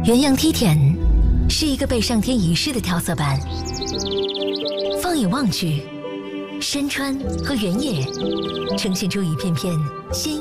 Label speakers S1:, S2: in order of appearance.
S1: 元阳梯田是一个被上天遗失的调色板，放眼望去，山川和原野呈现出一片片鲜